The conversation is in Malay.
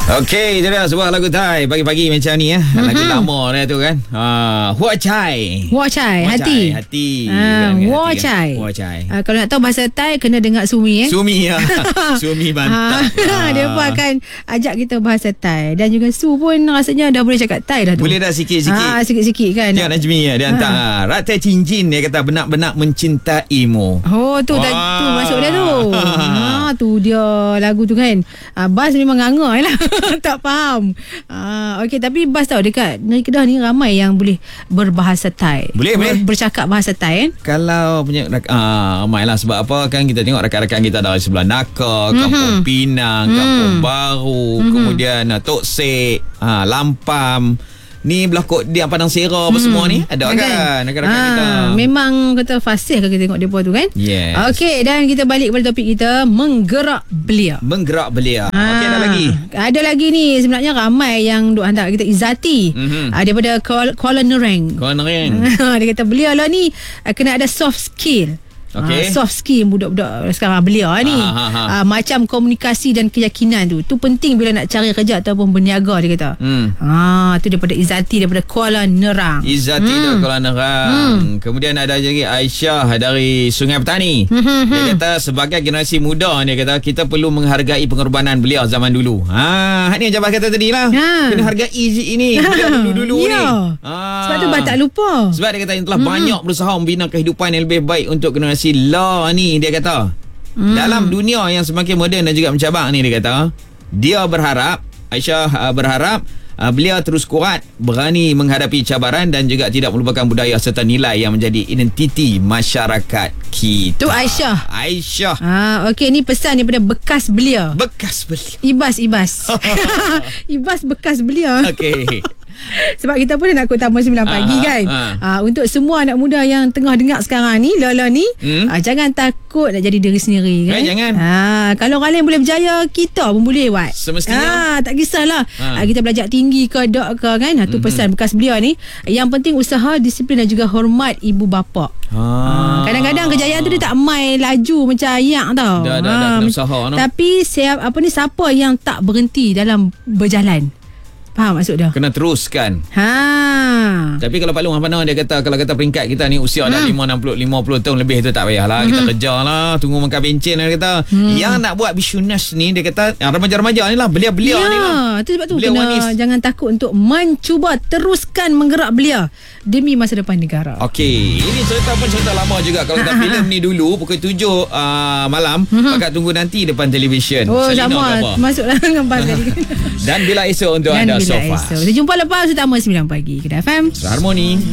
Okey, itu dia sebuah lagu Thai pagi-pagi macam ni ya. Lagu lama dia tu kan. Hua Chai. Hua Chai, hati. Hati. Hua Chai. Hua Chai. Kalau nak tahu bahasa Thai kena dengar Sumi Sumi ya. Sumi mantap. Dia pun akan ajak kita bahasa Thai. Dan juga Su pun rasanya dah boleh cakap Thai dah tu. Boleh dah sikit-sikit. Sikit-sikit kan. Ya Najmi ya, dia hantar Ratai Cincin, dia kata benak-benak mencintaimu. Oh tu tu masuk dia tu. Tu dia lagu tu kan. Bas memang ngangai lah. Tak faham. Okey, tapi Bas tahu dekat Negeri Kedah ni ramai yang boleh berbahasa Thai. Boleh. Bercakap bahasa Thai kan. Kalau punya ramai lah, sebab apa kan kita tengok rakan-rakan kita dari sebelah Naka, Kampung Pinang, Kampung Baru, kemudian Tok Sek, Lampam. Ni belah Kok Diam, Padang Sera apa semua ni ada kan rakan-rakan kita. Memang kata fasih kalau kita tengok depa tu kan. Yes. Okey, dan kita balik kepada topik kita, menggerak belia. Okey, ada lagi ni sebenarnya ramai yang duk hantar kita Izzati. Daripada Kuala Nerang. Dia kata belia lah ni kena ada soft skill. Soft skill budak-budak sekarang belia ni. Macam komunikasi dan keyakinan tu penting bila nak cari kerja ataupun berniaga, dia kata. Tu daripada Izzati daripada Kuala Nerang. Dari Kuala Nerang. Kemudian ada lagi Aisyah dari Sungai Petani. Dia kata sebagai generasi muda, dia kata kita perlu menghargai pengorbanan belia zaman dulu. Ni yang Jabal kata tadi lah. Kena hargai ini belia dulu-dulu ni. Sebab tu tak lupa. Sebab dia kata yang telah banyak berusaha membina kehidupan yang lebih baik untuk generasi ni, dia kata. Dalam dunia yang semakin moden dan juga mencabar ni, dia kata dia berharap, Aisyah berharap beliau terus kuat, berani menghadapi cabaran dan juga tidak melupakan budaya serta nilai yang menjadi identiti masyarakat kita. Tu Aisyah. Okey, ni pesan daripada bekas belia. Ibas Ibas bekas belia. Okey. Sebab kita pun nak ikut Tamu 9 pagi kan. Untuk semua anak muda yang tengah dengar sekarang ni, Lola ni, jangan takut nak jadi diri sendiri kan. Jangan. Kalau orang lain boleh berjaya, kita pun boleh buat. Semestinya. Tak kisahlah kita belajar tinggi ke dok ke kan. Tu pesan bekas belia ni. Yang penting usaha, disiplin dan juga hormat ibu bapa. Kadang-kadang kejayaan tu dia tak main laju macam ayak tau. Dah usaha no. Tapi siapa yang tak berhenti dalam berjalan. Faham maksud dia? Kena teruskan. Tapi kalau Pak Long apa dia kata, kalau kata peringkat kita ni usia dah 50 tahun lebih tu tak payahlah. Kita kejar lah, tunggu makan bencin, dia kata. Yang nak buat bisnes ni, dia kata remaja-remaja ni lah, belia-belia ni lah. Tu sebab tu kena jangan takut untuk mencuba, teruskan menggerak belia demi masa depan negara. Okey, ini cerita pun cerita lama juga. Kalau kita filem ni dulu pukul 7 malam, kakak tunggu nanti depan televisyen. Sama, masuklah dengan bas tadi. Dan bila esok untuk anda sofa. Kita jumpa lepas utama 9 pagi. Kedah FM Harmoni.